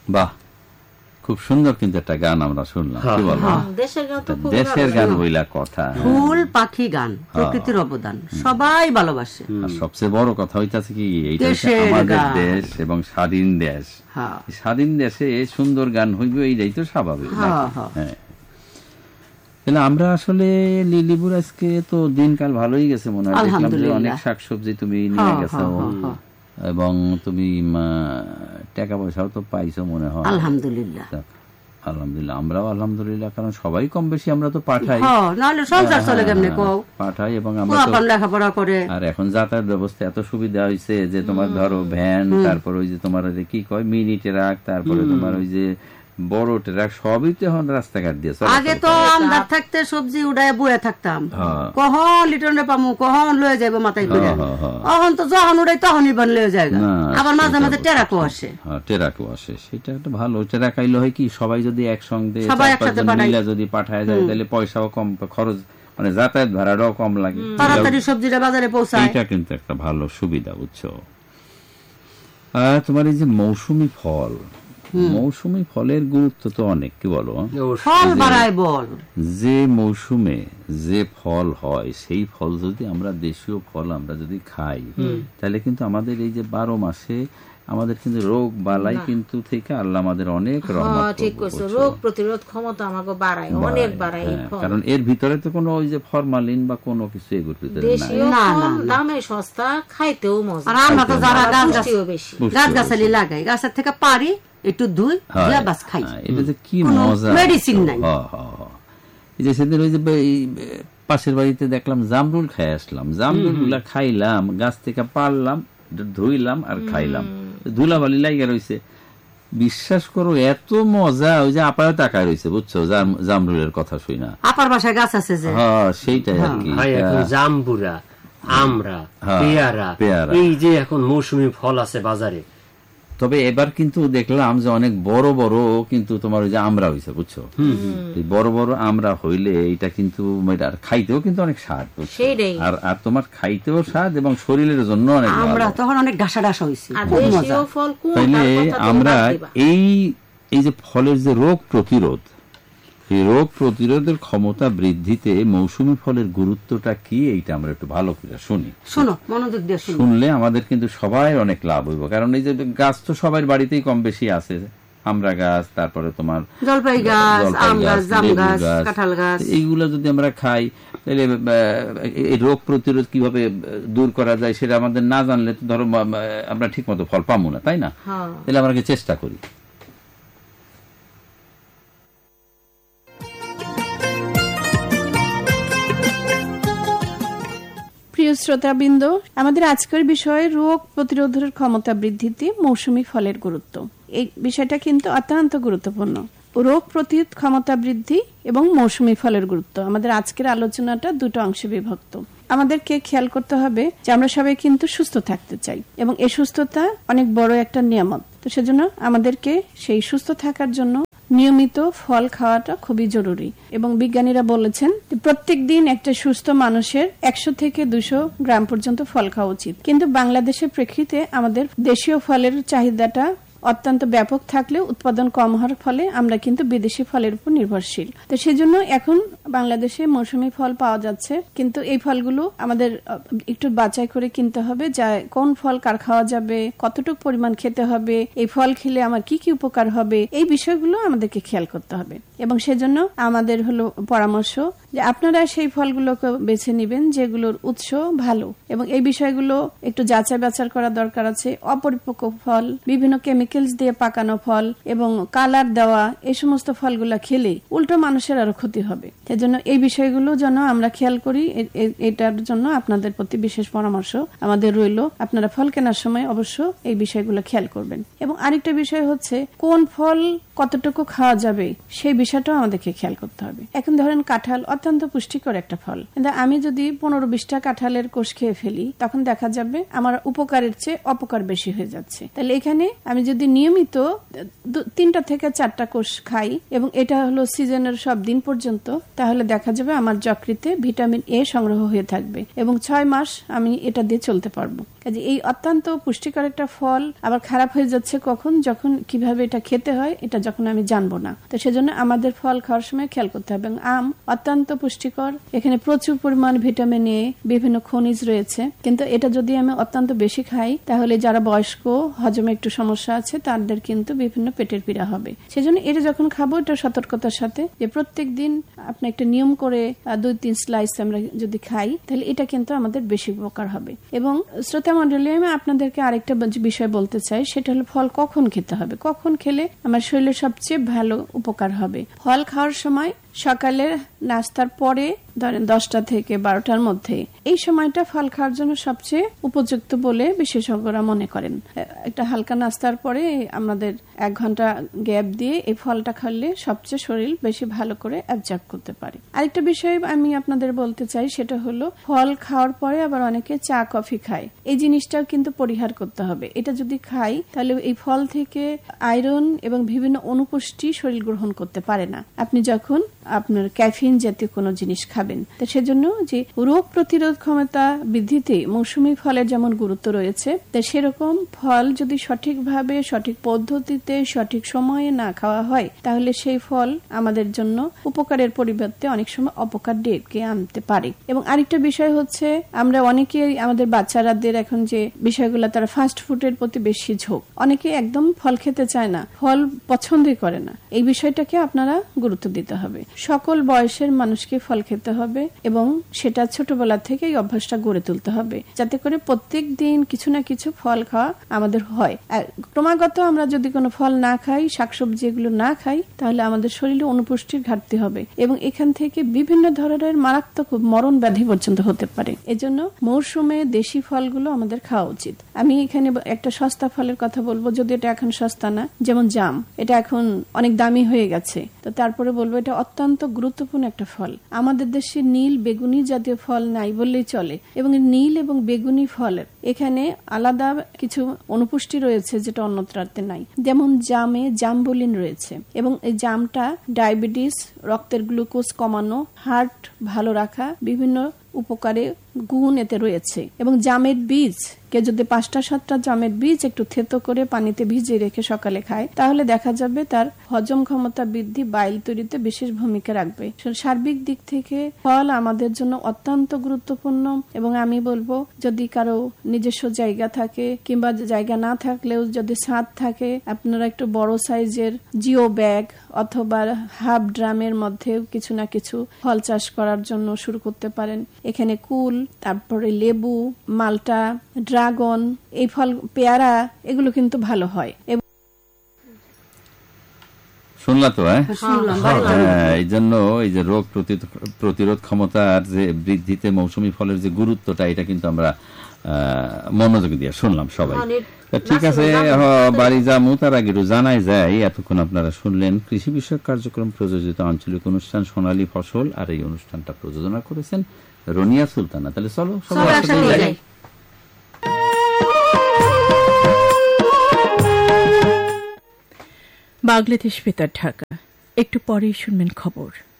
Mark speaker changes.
Speaker 1: বাহ, খুব সুন্দর কিন্তু একটা গান আমরা শুনলাম। কি বলবো, দেশের গান বইলা কথা,
Speaker 2: ফুল পাখি গান, প্রকৃতির অবদান সবাই ভালোবাসে।
Speaker 1: আর সবচেয়ে বড় কথা হইতাছে কি, এইটা আমাদের দেশ এবং স্বাধীন দেশ। স্বাধীন দেশে সুন্দর গান হইবে, এইটাই তো স্বাভাবিক। হ্যাঁ, তাহলে আমরা আসলে লিলিপুর আজকে তো দিনকাল ভালোই গেছে মনে হয়। দেখলাম যে অনেক শাকসবজি তুমি নিয়ে গেছো এবং তুমি টাকা পয়সাও তো পাইছো মনে হয়।
Speaker 2: আলহামদুলিল্লাহ,
Speaker 1: আলহামদুলিল্লাহ, আমরাও আলহামদুলিল্লাহ, কারণ সবাই কম বেশি আমরা তো পাঠাই, পাঠাই এবং আমরা
Speaker 2: লেখাপড়া করে।
Speaker 1: আর এখন যাতায়াত ব্যবস্থা এত সুবিধা হয়েছে যে তোমার ধরো ভ্যান, তারপর ওই যে তোমার কি কয় মিনি ট্রাক, তারপরে তোমার ওই যে বড় ট্রাক, সবই তো এখন রাস্তাঘাট দিয়ে।
Speaker 2: আগে তো আমদার থাকতে সবজি উড়ায় বয়ে থাকতাম, কখন লিটনে পামু, কখন লয়ে যাবো মাথায় করে। এখন তো যখন উড়াই তখনই বান লয়ে যায়, আবার মাঝে মাঝে টেরাকও আসে।
Speaker 1: টেরাকও আসে, সেটা একটা ভালো। টেরাক আইলে হয় কি, সবাই যদি একসঙ্গে মিলে যদি পাঠায় যায় তাহলে পয়সাও কম খরচ, মানে যাতায়াত ভাড়াটাও কম লাগে,
Speaker 2: তাড়াতাড়ি সবজিটা বাজারে পৌঁছায়।
Speaker 1: এটা কিন্তু একটা ভালো সুবিধা, বুঝছো। তোমার এই যে মৌসুমী ফল, মৌসুমী ফলের গুরুত্ব তো অনেক। কি বলো,
Speaker 2: ফল বাড়ায় বল,
Speaker 1: যে মৌসুমে যে ফল হয় সেই ফল যদি আমরা দেশীয় ফল আমরা যদি খাই, তাহলে কিন্তু আমাদের এই যে 12 মাসে আমাদের কিন্তু রোগ বালাই কিন্তু থেকে আল্লাহ আমাদের অনেক রহমত,
Speaker 3: ঠিক কইছো, রোগ প্রতিরোধ ক্ষমতা আমাকে বাড়ায়, অনেক বাড়ায়।
Speaker 1: কারণ এর ভিতরে তো কোনো ওই যে ফরমালিন বা কোনো কিছু এগুলোর ভিতরে নাই,
Speaker 3: দামে সস্তা, খাইতেও মজা।
Speaker 2: আর আমরা তো যারা গাছ-গাছালি লাগাই, গাছের থেকে পারি একটু ধুই বাস খাই,
Speaker 1: এটা যে কি মজা,
Speaker 2: মেডিসিন নাই।
Speaker 1: এই যে সেদিন ওই যে পাশের বাড়িতে দেখলাম জামরুল খাই আসলাম, জামরুল গুলা খাইলাম, গাছ থেকে পারলাম, ধুইলাম আর খাইলাম, ধুলাবালি লাগিয়ে রয়েছে। বিশ্বাস করো এত মজা, ওই যে আপায় তাকায় রয়েছে, বুঝছো, জামরুলের কথা শুই না।
Speaker 2: আপার বাসায় গাছ আছে যে,
Speaker 1: সেইটাই আর কি।
Speaker 4: জামবুরা, আমরা, পেয়ারা, এই যে এখন মৌসুমী ফল আছে বাজারে।
Speaker 1: তবে এবার কিন্তু দেখলাম যে অনেক বড় বড় কিন্তু তোমার ওই যে আমরা হয়েছে, বুঝছো, বড় বড় আমরা হইলে এটা কিন্তু খাইতেও কিন্তু অনেক স্বাদ, আর তোমার খাইতেও স্বাদ এবং শরীরের জন্য অনেক ভালো।
Speaker 2: তখন অনেক ডাসা ডাসা হয়েছে।
Speaker 1: তাইলে আমরা এই যে ফলের যে রোগ প্রতিরোধ, এই রোগ প্রতিরোধের ক্ষমতা বৃদ্ধিতে মৌসুমী ফলের গুরুত্বটা কি, এইটা আমরা একটু ভালো করে শুনি।
Speaker 2: শোনো, মনোযোগ দিয়ে
Speaker 1: শুনলে আমাদের কিন্তু সবাই অনেক লাভ হইব। কারণ এই যে গাছ তো সবার বাড়িতেই কম বেশি আছে, আমরা গাছ, তারপরে তোমার
Speaker 2: জলপাই গাছ, আম গাছ, জাম গাছ, কাঁঠাল গাছ,
Speaker 1: এইগুলো যদি আমরা খাই তাহলে এই রোগ প্রতিরোধ কিভাবে দূর করা যায় সেটা আমাদের না জানলে তো ধরো আমরা ঠিক মতো ফল পাবো না, তাই না? তাহলে আমরা চেষ্টা করি।
Speaker 5: প্রিয় শ্রোতাবৃন্দ, আমাদের আজকের বিষয় রোগ প্রতিরোধের ক্ষমতা বৃদ্ধিতে মৌসুমী ফলের গুরুত্ব। এই বিষয়টা কিন্তু অত্যন্ত গুরুত্বপূর্ণ। রোগ প্রতিরোধ ক্ষমতা বৃদ্ধি এবং মৌসুমী ফলের গুরুত্ব। আমাদের আজকের আলোচনাটা দুটো অংশে বিভক্ত। আমাদেরকে খেয়াল করতে হবে যে আমরা সবাই কিন্তু সুস্থ থাকতে চাই এবং এই সুস্থতা অনেক বড় একটা নিয়ামত। তো সেজন্য আমাদেরকে সেই সুস্থ থাকার জন্য নিয়মিত ফল খাওয়াটা খুবই জরুরি। এবং বিজ্ঞানীরা বলেছেন প্রত্যেক দিন একটা সুস্থ মানুষের 100 থেকে 200 গ্রাম পর্যন্ত ফল খাওয়া উচিত। কিন্তু বাংলাদেশের প্রেক্ষিতে আমাদের দেশীয় ফলের চাহিদাটা অত্যন্ত ব্যাপক থাকলেও উৎপাদন কম হওয়ার ফলে আমরা কিন্তু বিদেশি ফলের উপর নির্ভরশীল। তো সেজন্য এখন বাংলাদেশে মৌসুমী ফল পাওয়া যাচ্ছে, কিন্তু এই ফলগুলো আমাদের একটু বাছাই করে কিনতে হবে, যা কোন ফল কার খাওয়া যাবে, কতটুকু পরিমাণ খেতে হবে, এই ফল খেলে আমার কি কি উপকার হবে, এই বিষয়গুলো আমাদেরকে খেয়াল করতে হবে। এবং সেজন্য আমাদের হলো পরামর্শ যে আপনারা সেই ফলগুলোকে বেছে নেবেন যেগুলোর উৎস ভালো, এবং এই বিষয়গুলো একটু যাচাই বাছাই করা দরকার আছে। অপরিপক্ক ফল, বিভিন্ন কেমিক্যালস দিয়ে পাকানো ফল এবং কালার দেওয়া, এই সমস্ত ফলগুলা খেলে উল্টো মানুষের আরো ক্ষতি হবে। সেজন্য এই বিষয়গুলো যেন আমরা খেয়াল করি, এটার জন্য আপনাদের প্রতি বিশেষ পরামর্শ আমাদের রইল। আপনারা ফল কেনার সময় অবশ্য এই বিষয়গুলো খেয়াল করবেন। এবং আরেকটা বিষয় হচ্ছে কোন ফল কতটুকু খাওয়া যাবে সেই বিষয়টাও আমাদেরকে খেয়াল করতে হবে। এখন ধরেন কাঁঠাল অত্যন্ত অত্যন্ত পুষ্টিকর একটা ফল। কিন্তু আমি যদি 15-20টা কাঁঠালের কোষ খেয়ে ফেলি, তখন দেখা যাবে আমার উপকারের চেয়ে অপকার বেশি হয়ে যাচ্ছে। তাহলে এখানে আমি যদি নিয়মিত 3টা থেকে 4টা কোষ খাই, এবং এটা হলো সিজনের সব দিন পর্যন্ত, তাহলে দেখা যাবে আমার যকৃতে ভিটামিন এ সংগ্রহ হয়ে থাকবে এবং 6 মাস আমি এটা দিয়ে চলতে পারবো। কাজে এই অত্যন্ত পুষ্টিকর একটা ফল আবার খারাপ হয়ে যাচ্ছে কখন, যখন কিভাবে এটা খেতে হয় এটা যখন আমি জানবো না। তো সেজন্য আমাদের ফল খাওয়ার সময় খেয়াল করতে হবে। আম অত্যন্ত পুষ্টিকর, এখানে প্রচুর পরিমাণ ভিটামিন এ, বিভিন্ন খনিজ রয়েছে, কিন্তু এটা যদি আমি অত্যন্ত বেশি খাই তাহলে যারা বয়স্ক, হজমে একটু সমস্যা আছে, তাদের কিন্তু বিভিন্ন পেটের পীড়া হবে। সেজন্য এটা যখন খাবো এটা সতর্কতার সাথে, যে প্রত্যেক দিন আপনি একটা নিয়ম করে 2-3 স্লাইস আমরা যদি খাই তাহলে এটা কিন্তু আমাদের বেশি উপকার হবে। এবং শ্রোতা মণ্ডলী, আমি আপনাদেরকে আরেকটা বিষয় বলতে চাই, সেটা হলো ফল কখন খেতে হবে, কখন খেলে আমার শরীরের সবচেয়ে ভালো উপকার হবে। ফল খাওয়ার সময় সকালের নাস্তার পরে, ধরেন 10টা থেকে 12টার মধ্যে, এই সময়টা ফল খাওয়ার জন্য সবচেয়ে উপযুক্ত বলে বিশেষজ্ঞরা মনে করেন। একটা হালকা নাস্তার পরে আমাদের 1 ঘন্টা গ্যাপ দিয়ে এই ফলটা খাইলে সবচেয়ে শরীর বেশি ভালো করে অ্যাবজর্ব করতে পারে। আরেকটা বিষয় আমি আপনাদের বলতে চাই, সেটা হলো ফল খাওয়ার পরে আবার অনেকে চা কফি খায়, এই জিনিসটাও কিন্তু পরিহার করতে হবে। এটা যদি খাই তাহলে এই ফল থেকে আয়রন এবং বিভিন্ন অনুপুষ্টি শরীর গ্রহণ করতে পারে না আপনি যখন আপনার ক্যাফিন জাতীয় কোনো জিনিস খাবেন। তো সেজন্য যে রোগ প্রতিরোধ ক্ষমতা বৃদ্ধিতে মৌসুমী ফলের যেমন গুরুত্ব রয়েছে, তা সেরকম ফল যদি সঠিকভাবে, সঠিক পদ্ধতিতে, সঠিক সময়ে না খাওয়া হয় তাহলে সেই ফল আমাদের জন্য উপকারের পরিবর্তে অনেক সময় অপকার ডেকে আনতে পারে। এবং আরেকটা বিষয় হচ্ছে, আমরা অনেকে আমাদের বাচ্চারাদের এখন যে বিষয়গুলো, তারা ফাস্ট ফুডের প্রতি বেশি ঝোঁক, অনেকে একদম ফল খেতে চায় না, ফল পছন্দই করে না। এই বিষয়টাকে আপনারা গুরুত্ব দিতে হবে। সকল বয়সের মানুষকে ফল খেতে হবে এবং সেটা ছোটবেলা থেকে এই অভ্যাসটা গড়ে তুলতে হবে, যাতে করে প্রত্যেক দিন কিছু না কিছু ফল খাওয়া আমাদের হয়। আর ক্রমাগত আমরা যদি কোনো ফল না খাই, শাকসবজি এগুলো না খাই, তাহলে আমাদের শরীরে অনুপুষ্টির ঘাটতি হবে এবং এখান থেকে বিভিন্ন ধরনের মারাত্মক মরণ ব্যাধি পর্যন্ত হতে পারে। এজন্য মৌসুমে দেশি ফলগুলো আমাদের খাওয়া উচিত। আমি এখানে একটা সস্তা ফলের কথা বলবো, যদি এটা এখন সস্তা না, যেমন জাম, এটা এখন অনেক দামি হয়ে গেছে। তো তারপরে বলবো এটা অত্যন্ত গুরুত্বপূর্ণ একটা ফল। আমাদের দেশে নীল বেগুনি জাতীয় ফল নাই বললেই চলে, এবং নীল এবং বেগুনি ফলের এখানে আলাদা কিছু অনুপুষ্টি রয়েছে যেটা অন্যত্রাতে নাই। যেমন জামে জাম্বুলিন রয়েছে, এবং এই জামটা ডায়াবেটিস, রক্তের গ্লুকোজ কমানো, হার্ট ভালো রাখা, বিভিন্ন উপকারে গুণ এতে রয়েছে। এবং জামের বীজ, কে যদি 5টা-7টা জামের বীজ একটু থেতো করে পানিতে ভিজিয়ে রেখে সকালে খায়, তাহলে দেখা যাবে তার হজম ক্ষমতা বৃদ্ধি, বাইল তৈরিতে বিশেষ ভূমিকা রাখবে। সার্বিক দিক থেকে ফল আমাদের জন্য অত্যন্ত গুরুত্বপূর্ণ। এবং আমি বলবো, যদি কারো নিজস্ব জায়গা থাকে কিংবা জায়গা না থাকলেও যদি ছাদ থাকে, আপনারা একটু বড় সাইজের জিও ব্যাগ অথবা হাফ ড্রামের মধ্যে কিছু না কিছু ফল চাষ করার জন্য শুরু করতে পারেন। এখানে কুল, তারপরে লেবু, মাল্টা, ড্রাগন, এই ফল, পেয়ারা, এগুলো কিন্তু ভালো হয়।
Speaker 1: শুনলা তো? এই জন্য এই যে রোগ প্রতিরোধ ক্ষমতার যে বৃদ্ধিতে মৌসুমী ফলের যে গুরুত্বটা, এটা কিন্তু আমরা মনোযোগ দিয়ে শুনলাম সবাই। ঠিক আছে, বাড়ি যাবো তার আগে জানাই যায়, এতক্ষণ আপনারা শুনলেন কৃষি বিষয়ক কার্যক্রম প্রযোজিত আঞ্চলিক অনুষ্ঠান সোনালী ফসল, আর এই অনুষ্ঠানটা প্রযোজনা করেছেন রনিয়া সুলতানা। তাহলে চলো সবাই একসাথে।
Speaker 6: বাংলাদেশ বেতার ঢাকা। একটু পরেই শুনবেন খবর।